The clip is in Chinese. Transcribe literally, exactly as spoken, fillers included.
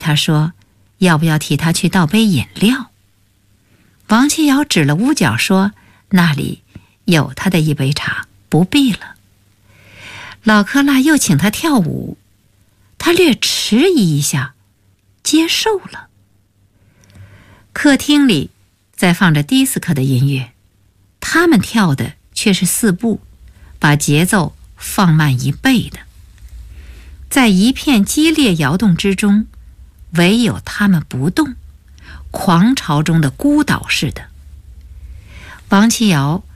他说要不要替他去倒杯饮料。王七瑶指了屋角说，那里有他的一杯茶，不必了。老克拉又请他跳舞，他略迟疑一下，接受了。客厅里在放着迪斯科的音乐，他们跳的却是四步，把节奏放慢一倍的。在一片激烈摇动之中，唯有他们不动，狂潮中的孤岛似的。王七瑶